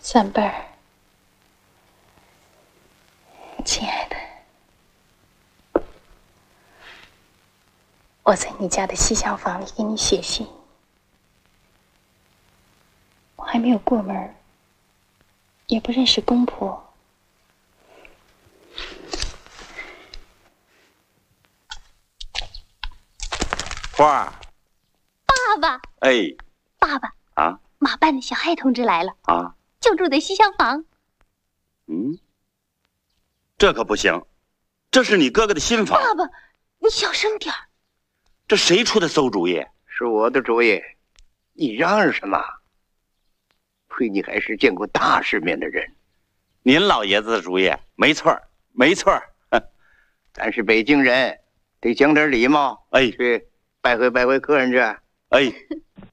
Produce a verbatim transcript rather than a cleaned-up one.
三辈儿，亲爱的，我在你家的西厢房里给你写信，我还没有过门，也不认识公婆。 花儿， 爸爸， 哎， 爸爸啊， 马办的小艾同志来了啊， 就住在西厢房。 嗯，这可不行，这是你哥哥的新房。 爸爸，你小声点儿。 这谁出的馊主意？ 是我的主意，你嚷嚷什么？亏你还是见过大世面的人。 您老爷子的主意，没错儿，没错儿。 咱是北京人，得讲点礼貌。 哎， 去拜会拜会客人去。 哎。